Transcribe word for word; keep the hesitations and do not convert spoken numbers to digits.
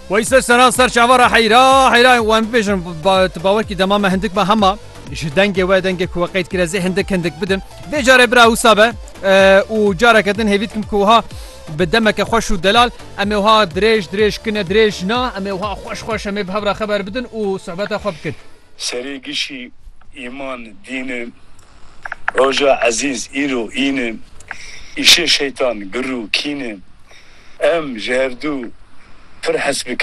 ويسر سنة سر شعورة حيرا حيرا وان بيجن تباوكي دمام هندك ما هما جدنجي ودنجي كوقيت كلا زي هندك هندك بدن بيجار برا وسابه أه وجارك دن هيفيتكم كوها بدمك خوش ودلال اما وها دريج دريج كنا دريج نا اما وها خوش خوش اما بهبرا خبر بدن وصحبتها خوب كن سريقشي ايمان دين روجا عزيز ايرو اين ايشي شيطان قرو كين ام جهردو فرحس بك